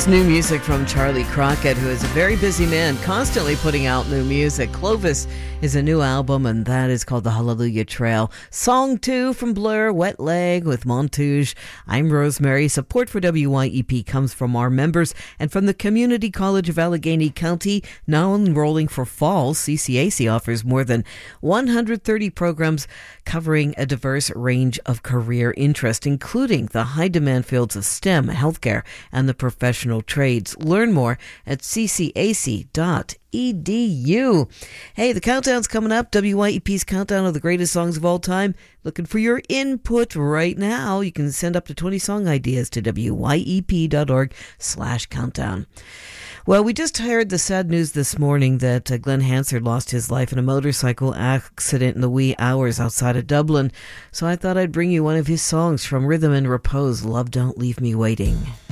new music from Charlie Crockett, who is a very busy man, constantly putting out new music. Clovis is a new album, and that is called The Hallelujah Trail. Song 2 from Blur, Wet Leg with Montage. I'm Rosemary. Support for WYEP comes from our members and from the Community College of Allegheny County. Now enrolling for fall, CCAC offers more than 130 programs covering a diverse range of career interest, including the high-demand fields of STEM, healthcare, and the professional trades. Learn more at ccac.edu. Hey, the countdown's coming up. WYEP's countdown of the greatest songs of all time. Looking for your input right now. You can send up to 20 song ideas to wyep.org/countdown. Well, we just heard the sad news this morning that Glenn Hansard lost his life in a motorcycle accident in the wee hours outside of Dublin. So I thought I'd bring you one of his songs from Rhythm and Repose, Love Don't Leave Me Waiting.